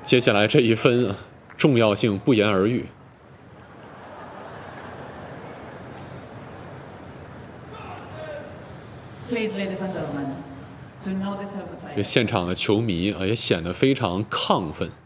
接下来这一分啊，重要性不言而喻。这现场的球迷啊，也显得非常亢奋。